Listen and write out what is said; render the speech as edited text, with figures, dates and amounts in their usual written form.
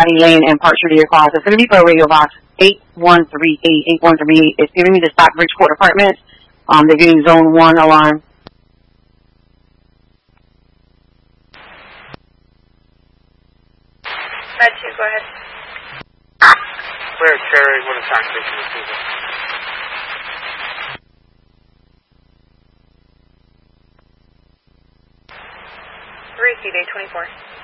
Lane and Park Street Cross. It's going to be for radio box 8138. It's giving me the Stock Bridgeport Apartments. They're getting zone 1 alarm. Med 2, go ahead. Clear, Cherry, what attack station receiving? 3 Day 24.